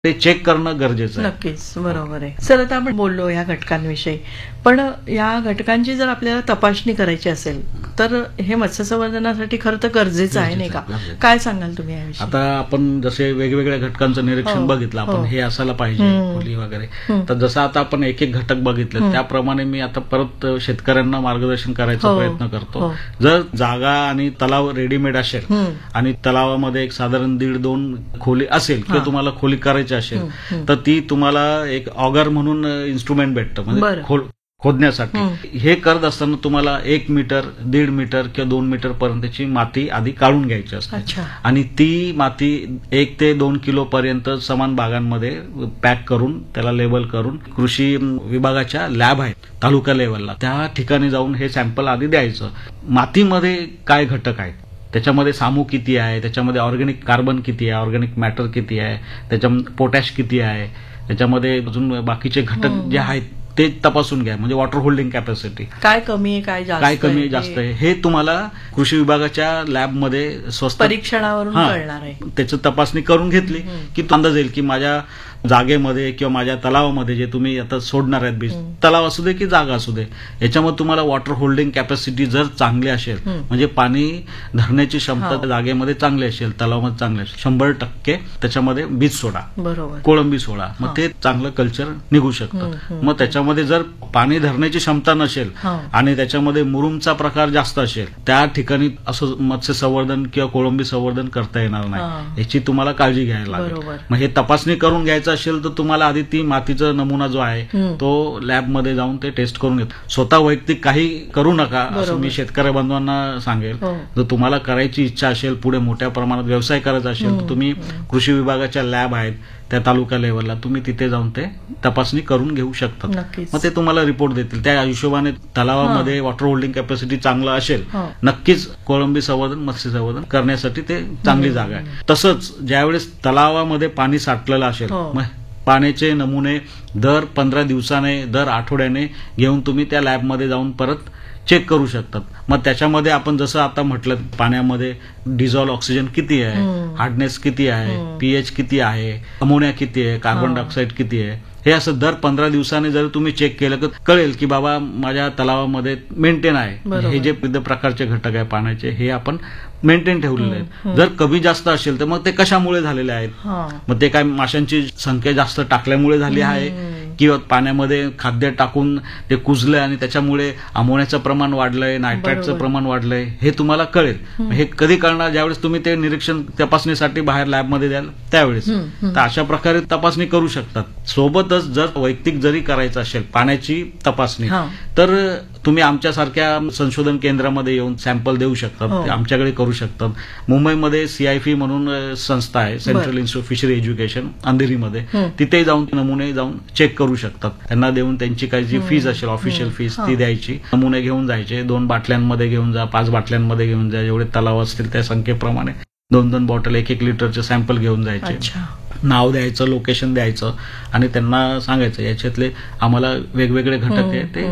ते चेक करणं गरजेचं आहे. नक्कीच, बरोबर आहे. सर, आता आपण बोललो या घटकांविषयी, पण या घटकांची जर आपल्याला तपासणी करायची असेल तर हे मत्स्यसंवर्धनासाठी खरं तर गरजेचं आहे, नाही का? काय सांगाल तुम्ही याविषयी? आता आपण जसे वेगवेगळ्या घटकांचं निरीक्षण बघितलं आपण, हे असायला पाहिजे खोली वगैरे, तर जसं आता आपण एक एक घटक बघितले त्याप्रमाणे मी आता परत शेतकऱ्यांना मार्गदर्शन करायचा प्रयत्न करतो. जर जागा आणि तलाव रेडीमेड असेल आणि तलावामध्ये एक साधारण 1.5-2 खोली असेल किंवा तुम्हाला खोली करायची असेल तर ती तुम्हाला एक ऑगर म्हणून इन्स्ट्रुमेंट भेटतं, म्हणजे खोदण्यासाठी. हे करत असताना तुम्हाला 1 मीटर, 1.5 मीटर किंवा 2 मीटर पर्यंतची माती आधी काढून घ्यायची असते आणि ती माती 1 ते 2 किलो पर्यंत समान भागांमध्ये पॅक करून त्याला लेबल करून कृषी विभागाच्या लॅब आहेत तालुका लेवलला, त्या ठिकाणी जाऊन हे सॅम्पल आधी द्यायचं. मातीमध्ये काय घटक आहेत, त्याच्यामध्ये सामू किती आहे, त्याच्यामध्ये ऑर्गॅनिक कार्बन किती आहे, ऑर्गॅनिक मॅटर किती आहे, त्याच्यामध्ये पोटॅश किती आहे, त्याच्यामध्ये अजून बाकीचे घटक जे आहेत ते तपासून घ्या. म्हणजे वॉटर होल्डिंग कॅपॅसिटी काय कमी आहे, काय कमी आहे, जास्त आहे, हे तुम्हाला कृषी विभागाच्या लॅबमध्ये स्वस्त परीक्षणावरून कळणार आहे. त्याची तपासणी करून घेतली की अंदाज येईल की माझ्या जागेमध्ये किंवा माझ्या तलावामध्ये जे तुम्ही आता सोडणार आहेत बीज, तलाव असू दे की जागा असू दे, याच्यामध्ये तुम्हाला वॉटर होल्डिंग कॅपॅसिटी जर चांगली असेल, म्हणजे पाणी धरण्याची क्षमता जागेमध्ये चांगली असेल, तलावामध्ये चांगली असेल, 100% त्याच्यामध्ये बीज सोडा, बरोबर, कोळंबी सोडा, मग ते चांगलं कल्चर निघू शकतं. मग त्याच्यामध्ये जर पाणी धरण्याची क्षमता नसेल आणि त्याच्यामध्ये मुरुमचा प्रकार जास्त असेल, त्या ठिकाणी असं मत्स्य संवर्धन किंवा कोळंबी संवर्धन करता येणार नाही. याची तुम्हाला काळजी घ्यायला लागेल. मग हे तपासणी करून घ्यायचं असेल तर तुम्हाला आधी ती मातीचा नमुना जो आहे तो लॅबमध्ये जाऊन ते टेस्ट करून घेत. स्वतः वैयक्तिक काही करू नका असं मी शेतकरी बांधवांना सांगेल. जर तुम्हाला करायची इच्छा असेल, पुढे मोठ्या प्रमाणात व्यवसाय करायचा असेल तर तुम्ही कृषी विभागाच्या लॅब आहेत त्या तालुका लेवलला, तुम्ही तिथे जाऊन ते तपासणी करून घेऊ शकतात. मग ते तुम्हाला रिपोर्ट देतील. त्या हिशोबाने तलावामध्ये वॉटर होल्डिंग कॅपॅसिटी चांगलं असेल, नक्कीच कोळंबी संवर्धन, मत्स्य संवर्धन करण्यासाठी ते चांगली जागा आहे. तसंच ज्यावेळेस तलावामध्ये पाणी साठलेलं असेल, पाण्याचे नमुने दर 15 दिवसाने, दर आठवड्याने घेऊन तुम्ही त्या लॅबमध्ये जाऊन परत चेक करू शकतात. मग त्याच्यामध्ये आपण जसं आता म्हटलं, पाण्यामध्ये डिझॉल्व ऑक्सिजन किती आहे, हार्डनेस किती आहे, पीएच किती आहे, अमोनिया किती आहे, कार्बन डायऑक्साईड किती आहे, हे असं दर 15 दिवसाने जर तुम्ही चेक केलं तर कळेल की बाबा माझ्या तलावामध्ये मेंटेन आहे. हे जे विविध प्रकारचे घटक आहे पाण्याचे, हे आपण मेंटेन ठेवलेले आहेत. जर कमी जास्त असेल तर मग ते कशामुळे झालेले आहेत, मग ते काय माशांची संख्या जास्त टाकल्यामुळे झाली आहे किंवा पाण्यामध्ये खाद्य टाकून ते कुजलंय आणि त्याच्यामुळे अमोनियाचं प्रमाण वाढलंय, नायट्राईटचं प्रमाण वाढलंय, हे तुम्हाला कळेल. हे कधी कळणार, ज्यावेळेस तुम्ही ते निरीक्षण तपासणीसाठी बाहेर लॅबमध्ये द्याल त्यावेळेस. तर अशा प्रकारे तपासणी करू शकतात. सोबतच जर वैयक्तिक जरी करायचं असेल पाण्याची तपासणी, तर तुम्ही आमच्यासारख्या संशोधन केंद्रामध्ये येऊन सॅम्पल देऊ शकतात, आमच्याकडे करू शकतात. मुंबईमध्ये CIFE म्हणून संस्था आहे, सेंट्रल इन्स्टिट्यूट फिशरी एज्युकेशन, अंधेरीमध्ये, तिथे जाऊन नमुने जाऊन चेक करू शकतात. त्यांना देऊन त्यांची काही जी फीज असेल, ऑफिशियल फीज, ती द्यायची. नमुने घेऊन जायचे, 2 बाटल्यांमध्ये घेऊन जा, 5 बाटल्यांमध्ये घेऊन जा, जेवढे तलाव असतील त्या संख्येप्रमाणे 2-2 बॉटल, 1-1 लिटरचे सॅम्पल घेऊन जायचे. नाव द्यायचं, लोकेशन द्यायचं आणि त्यांना सांगायचं याच्यातले आम्हाला वेगवेगळे घटक आहे ते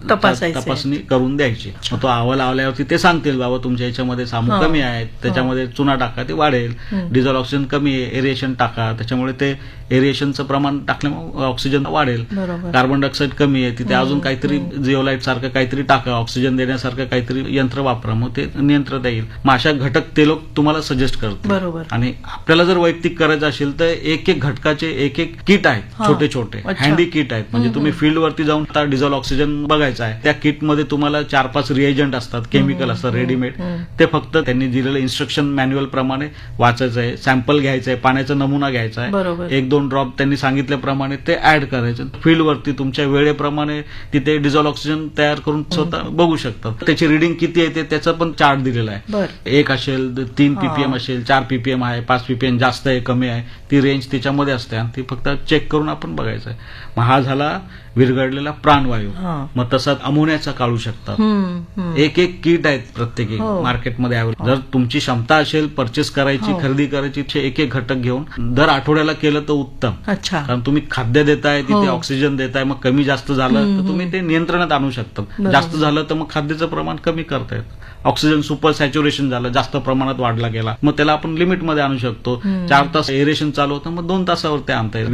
तपासणी करून द्यायची. मग तो अहवाल आल्यावरती ते सांगतील बाबा तुमच्या याच्यामध्ये सामू कमी आहे, त्याच्यामध्ये चुना टाका, ते वाढेल. डिझॉल्व ऑक्सिजन कमी आहे, एरिएशन टाका, त्याच्यामुळे ते एरिएशनचं प्रमाण टाकल्यामुळे ऑक्सिजन वाढेल. कार्बन डायऑक्साईड कमी आहे, तिथे अजून काहीतरी जिओलाइट सारखं काहीतरी टाका, ऑक्सिजन देण्यासारखं काहीतरी यंत्र वापरा, मग ते नियंत्रण येईल. मग अशा घटक ते लोक तुम्हाला सजेस्ट करतात. आणि आपल्याला जर वैयक्तिक करायचं असेल तर एक घटकाचे एक किट आहेत, छोटे छोटे हँडी किट आहेत. म्हणजे तुम्ही फील्डवरती जाऊन डिझॉल्व ऑक्सिजन बघायचं आहे, त्या किटमध्ये तुम्हाला 4-5 रिएजंट असतात, केमिकल असतात रेडीमेड, ते फक्त त्यांनी दिलेलं इन्स्ट्रक्शन मॅन्युअल प्रमाणे वाचायचं आहे, सॅम्पल घ्यायचं आहे, पाण्याचा नमुना घ्यायचा आहे, 1-2 ड्रॉप त्यांनी सांगितल्याप्रमाणे ते ऍड करायचं. फील्डवरती तुमच्या वेळेप्रमाणे तिथे डिझॉल्व ऑक्सिजन तयार करून स्वतः बघू शकतात. त्याची रिडिंग किती येते त्याचा पण चार्ट दिलेला आहे. 1 असेल, 3 ppm असेल, 4 ppm आहे, 5 ppm जास्त आहे, कमी आहे, ती रेंज त्याच्यामध्ये असते आणि ती फक्त चेक करून आपण बघायचं आहे. मग हा झाला विरघळलेला प्राणवायू, हा. मग तसाच अमोनियाचा काढू शकतात. एक एक किट आहेत प्रत्येकी हो. मार्केटमध्ये अवेलेबल. जर तुमची क्षमता असेल परचेस करायची, हो. खरेदी करायची, एक एक घटक घेऊन दर आठवड्याला केलं तर उत्तम. अच्छा. कारण तुम्ही खाद्य देताय, तिथे हो. ऑक्सिजन देताय, मग कमी जास्त झालं तर तुम्ही ते नियंत्रणात आणू शकता. बरोबर. जास्त झालं तर मग खाद्याचं प्रमाण कमी करता येतं. ऑक्सिजन सुपर सॅच्युरेशन झालं, जास्त प्रमाणात वाढला गेला, मग त्याला आपण लिमिटमध्ये आणू शकतो. 4 तास एरेशन चालू होतं, मग 2 तासावर ते आणता येईल.